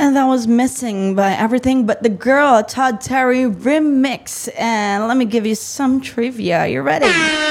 And that was Missing by Everything But the Girl, Todd Terry remix. And let me give you some trivia. You ready?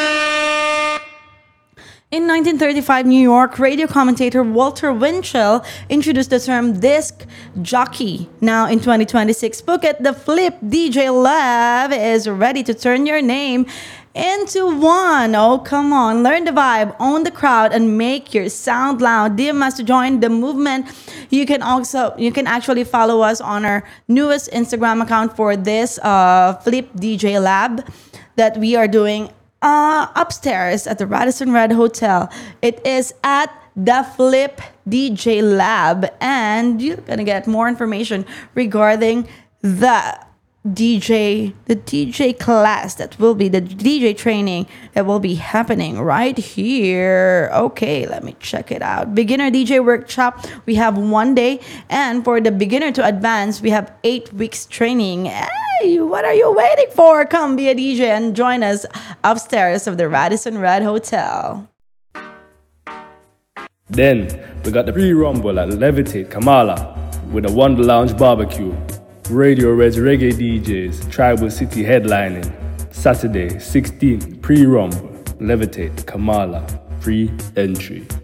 In 1935, New York, radio commentator Walter Winchell introduced the term disc jockey. Now, in 2026, Phuket, the Flip DJ Lab is ready to turn your name into one. Oh, come on. Learn the vibe, own the crowd, and make your sound loud. DM us to join the movement. You can actually follow us on our newest Instagram account for this Flip DJ Lab that we are doing upstairs at the Radisson Red Hotel. It is at the Flip DJ Lab, and you're gonna get more information regarding the DJ class that will be the DJ training that will be happening right here. Okay, let me check it out. Beginner DJ workshop, we have 1 day, and for the beginner to advanced, we have 8 weeks training. Hey, what are you waiting for? Come be a DJ and join us upstairs of the Radisson Red Hotel. Then we got the pre-rumble at Levitate Kamala with a Wonder Lounge barbecue. Radio Red's reggae DJs, Tribal City headlining. Saturday, 16th, pre-rumble, Levitate, Kamala, free entry.